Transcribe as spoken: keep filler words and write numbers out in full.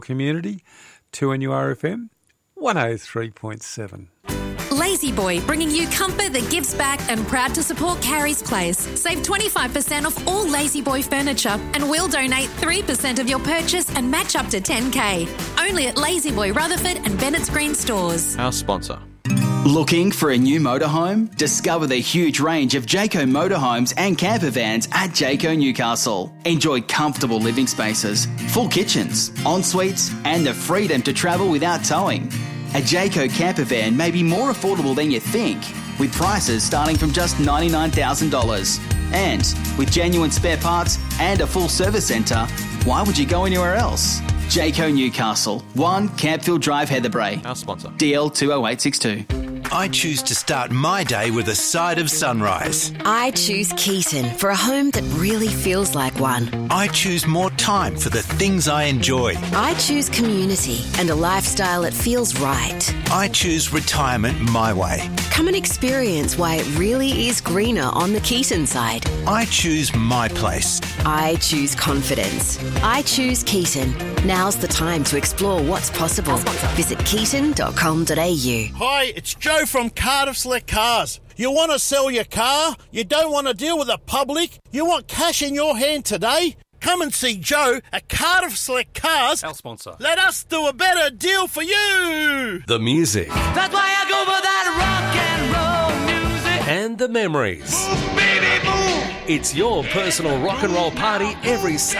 community, two N U R F M, one oh three point seven. Lazy Boy, bringing you comfort that gives back and proud to support Carrie's Place. Save twenty-five percent off all Lazy Boy furniture and we'll donate three percent of your purchase and match up to ten K. Only at Lazy Boy Rutherford and Bennett's Green stores. Our sponsor. Looking for a new motorhome? Discover the huge range of Jayco motorhomes and camper vans at Jayco Newcastle. Enjoy comfortable living spaces, full kitchens, en-suites, and the freedom to travel without towing. A Jayco camper van may be more affordable than you think, with prices starting from just ninety-nine thousand dollars. And with genuine spare parts and a full service centre, why would you go anywhere else? Jayco Newcastle, one Campfield Drive, Heatherbrae. Our sponsor. D L two oh eight six two. I choose to start my day with a side of sunrise. I choose Keaton for a home that really feels like one. I choose more time for the things I enjoy. I choose community and a lifestyle that feels right. I choose retirement my way. Come and experience why it really is greener on the Keaton side. I choose my place. I choose confidence. I choose Keaton. Now's the time to explore what's possible. Visit keaton dot com dot a u. Hi, it's Joe from Cardiff Select Cars. You want to sell your car? You don't want to deal with the public? You want cash in your hand today? Come and see Joe at Cardiff Select Cars. Our sponsor. Let us do a better deal for you. The music. That's why I go for that rock and roll music. And the memories. Ooh, baby, boom. It's your personal rock and roll party every Saturday.